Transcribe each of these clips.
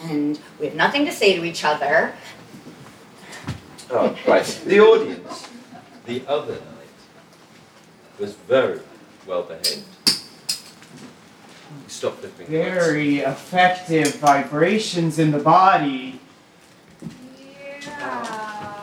and we have nothing to say to each other. Oh, right. The audience, the other night, was very well behaved. Stop flipping. Very effective vibrations in the body. Yeah.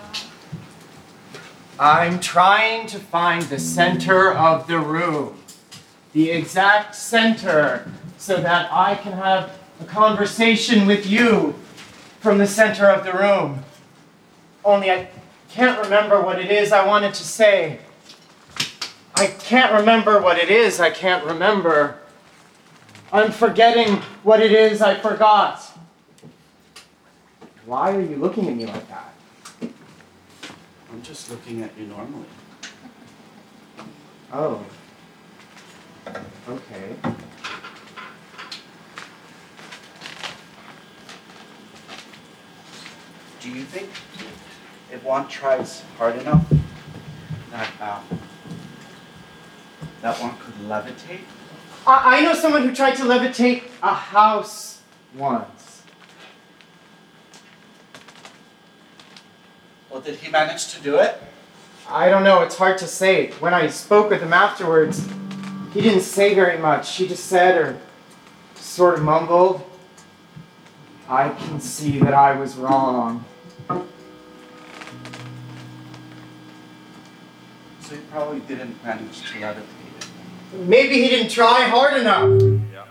I'm trying to find the center of the room. The exact center, so that I can have a conversation with you from the center of the room. Only I can't remember what it is I wanted to say. I can't remember what it is I can't remember. I'm forgetting what it is I forgot. Why are you looking at me like that? I'm just looking at you normally. Oh. Okay. Do you think if one tries hard enough that one could levitate? I know someone who tried to levitate a house once. Well, did he manage to do it? I don't know, it's hard to say. When I spoke with him afterwards, he didn't say very much. He just said or sort of mumbled. I can see that I was wrong. So he probably didn't manage to levitate it. Maybe he didn't try hard enough. Yeah.